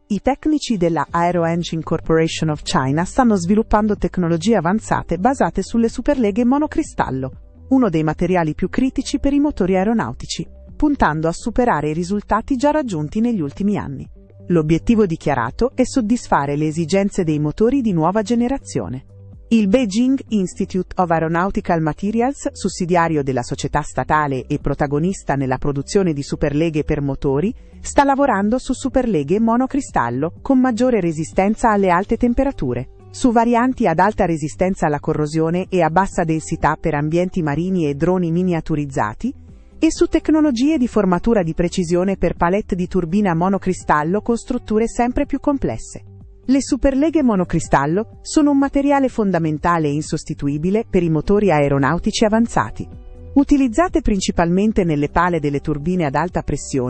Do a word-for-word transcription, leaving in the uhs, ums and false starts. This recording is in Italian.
I tecnici della Aero Engine Corporation of China stanno sviluppando tecnologie avanzate basate sulle superleghe monocristallo, uno dei materiali più critici per i motori aeronautici, puntando a superare i risultati già raggiunti negli ultimi anni. L'obiettivo dichiarato è soddisfare le esigenze dei motori di nuova generazione. Il Beijing Institute of Aeronautical Materials, sussidiario della società statale e protagonista nella produzione di superleghe per motori, sta lavorando su superleghe monocristallo con maggiore resistenza alle alte temperature, su varianti ad alta resistenza alla corrosione e a bassa densità per ambienti marini e droni miniaturizzati, e su tecnologie di formatura di precisione per palette di turbina monocristallo con strutture sempre più complesse. Le superleghe monocristallo sono un materiale fondamentale e insostituibile per i motori aeronautici avanzati. Utilizzate principalmente nelle pale delle turbine ad alta pressione,